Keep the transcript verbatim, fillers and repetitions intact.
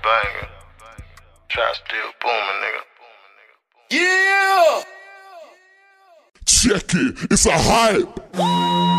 banger. Trap still booming, nigga. Yeah! Check it, it's a hype.